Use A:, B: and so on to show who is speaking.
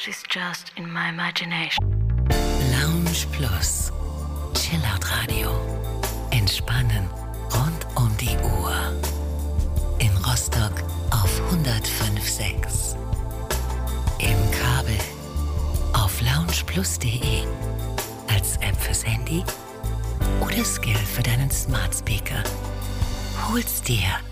A: is just in my imagination.
B: Lounge Plus. Chillout Radio. Entspannen rund um die Uhr. In Rostock auf 105.6. Im Kabel auf loungeplus.de. Als App fürs Handy oder Skill für deinen Smart Speaker. Hol's dir